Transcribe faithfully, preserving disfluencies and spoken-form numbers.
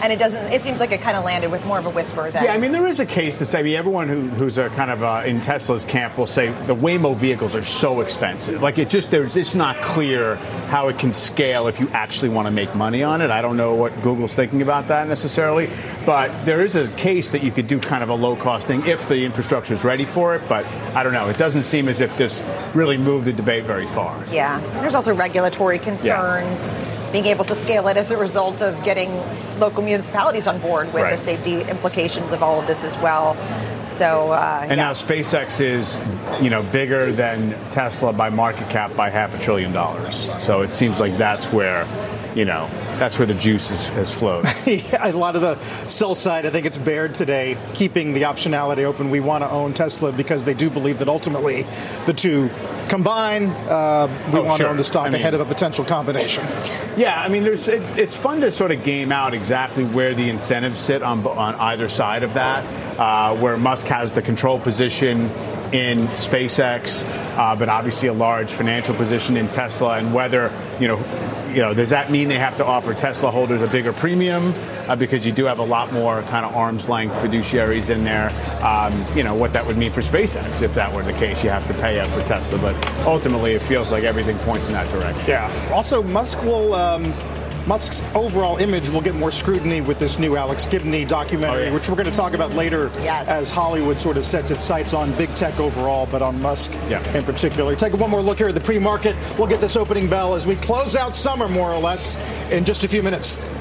and it doesn't. It seems like it kind of landed with more of a whisper. Than, yeah, I mean, there is a case to say. I mean, everyone who, who's a kind of uh, in Tesla's camp will say the Waymo vehicles are so expensive. Like it just there's it's not clear how it can scale if you actually want to make money on it. I don't know what Google's thinking about that necessarily, but there is a case that you could do kind of a low cost thing if the infrastructure is ready for it. But I don't know. It doesn't seem as if this really moved the debate very far. Yeah, there's also regulatory concerns. Yeah. Being able to scale it as a result of getting local municipalities on board with right. the safety implications of all of this as well. So, uh, and yeah. now SpaceX is, you know, bigger than Tesla by market cap by half a trillion dollars. So it seems like that's where, you know, that's where the juice is, has flowed. Yeah, a lot of the sell side, I think it's Baird today, keeping the optionality open. We want to own Tesla because they do believe that ultimately the two combine. Uh, we oh, want sure. to own the stock I mean, ahead of a potential combination. Yeah, I mean, there's it, it's fun to sort of game out exactly where the incentives sit on on either side of that, uh, where Musk has the control position in SpaceX, uh, but obviously a large financial position in Tesla, and whether, you know, you know, does that mean they have to offer Tesla holders a bigger premium uh, because you do have a lot more kind of arm's length fiduciaries in there? Um, you know, what that would mean for SpaceX if that were the case. You have to pay up for Tesla, but ultimately it feels like everything points in that direction. Yeah. Also, Musk will. Um Musk's overall image will get more scrutiny with this new Alex Gibney documentary, oh, yeah. which we're going to talk about later yes. as Hollywood sort of sets its sights on big tech overall, but on Musk yeah. in particular. Take one more look here at the pre-market. We'll get this opening bell as we close out summer, more or less, in just a few minutes.